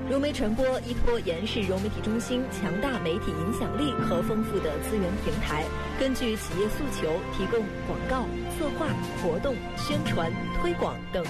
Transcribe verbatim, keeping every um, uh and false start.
融媒传播依托延世融媒体中心强大媒体影响力和丰富的资源平台，根据企业诉求提供广告、策划、活动、宣传、推广等